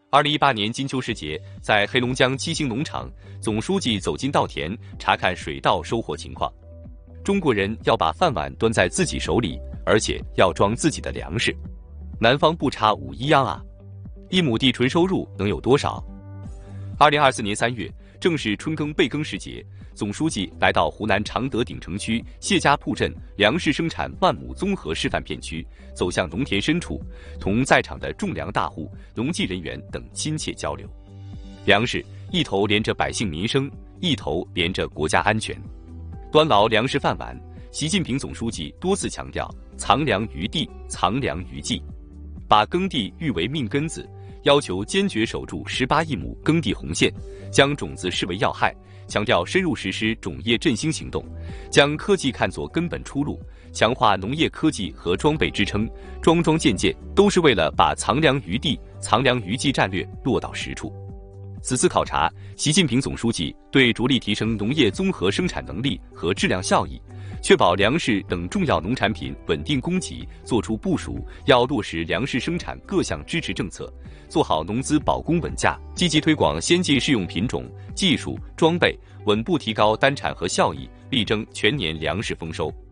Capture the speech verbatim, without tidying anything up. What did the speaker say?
二零一八年金秋时节，在黑龙江七星农场，总书记走进稻田，查看水稻收获情况。中国人要把饭碗端在自己手里，而且要装自己的粮食。南方不差五一秧啊，一亩地纯收入能有多少？二零二四年三月，正是春耕备耕时节，总书记来到湖南常德鼎城区谢家铺镇粮食生产万亩综合示范片区，走向农田深处，同在场的种粮大户、农技人员等亲切交流。粮食一头连着百姓民生，一头连着国家安全。端牢粮食饭碗，习近平总书记多次强调藏粮于地，藏粮于技，把耕地誉为命根子，要求坚决守住十八亿亩耕地红线，将种子视为要害，强调深入实施种业振兴行动，将科技看作根本出路，强化农业科技和装备支撑，桩桩件件都是为了把藏粮于地、藏粮于技战略落到实处。此次考察，习近平总书记对着力提升农业综合生产能力和质量效益，确保粮食等重要农产品稳定供给作出部署，要落实粮食生产各项支持政策，做好农资保供稳价，积极推广先进适用品种、技术、装备，稳步提高单产和效益，力争全年粮食丰收。